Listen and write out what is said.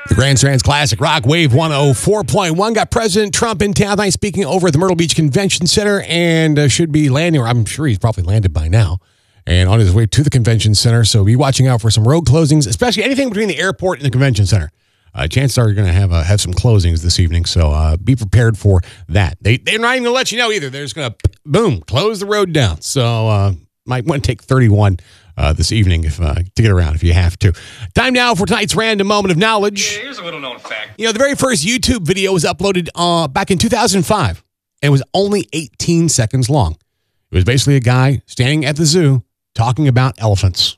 The Grandstands Classic Rock Wave 104.1 got President Trump in town tonight speaking over at the Myrtle Beach Convention Center and should be landing, or I'm sure he's probably landed by now, and on his way to the convention center. So be watching out for some road closings, especially anything between the airport and the convention center. Chances are you're going to have some closings this evening, so be prepared for that. They're not even going to let you know either. They're just going to, boom, close the road down. So might want to take 31 this evening to get around if you have to. Time now for tonight's random moment of knowledge. Yeah, here's a little known fact. You know, the very first YouTube video was uploaded back in 2005 and was only 18 seconds long. It was basically a guy standing at the zoo talking about elephants.